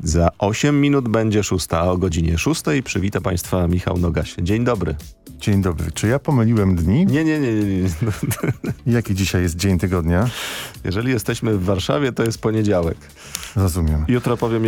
Za 8 minut będzie 6, a o godzinie 6 przywita Państwa Michał Nogaś. Dzień dobry. Dzień dobry. Czy ja pomyliłem dni? Nie. Jaki dzisiaj jest dzień tygodnia? Jeżeli jesteśmy w Warszawie, to jest poniedziałek. Rozumiem. Jutro powiem